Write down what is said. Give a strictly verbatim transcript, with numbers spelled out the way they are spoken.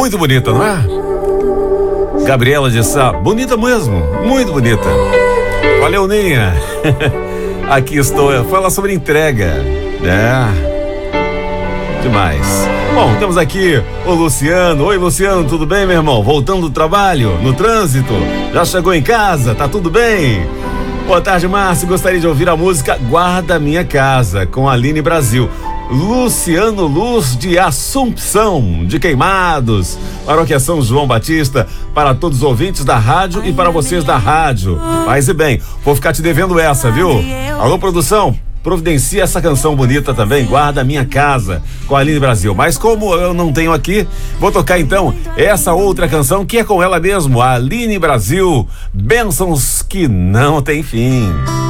Muito bonita, não é? Gabriela de Sá, bonita mesmo, muito bonita. Valeu, Ninha. Aqui estou, fala sobre entrega. É. Demais. Bom, temos aqui o Luciano. Oi, Luciano, tudo bem, meu irmão? Voltando do trabalho, no trânsito? Já chegou em casa? Tá tudo bem? Boa tarde, Márcio. Gostaria de ouvir a música Guarda Minha Casa, com Aline Brasil. Luciano Luz de Assumpção, de Queimados, Paróquia São João Batista, para todos os ouvintes da rádio e para vocês da rádio. Paz e bem, vou ficar te devendo essa, viu? Alô, produção, providencia essa canção bonita também, Guarda Minha Casa, com a Aline Brasil. Mas como eu não tenho aqui, vou tocar então essa outra canção que é com ela mesmo, a Aline Brasil, Bênçãos que não tem fim.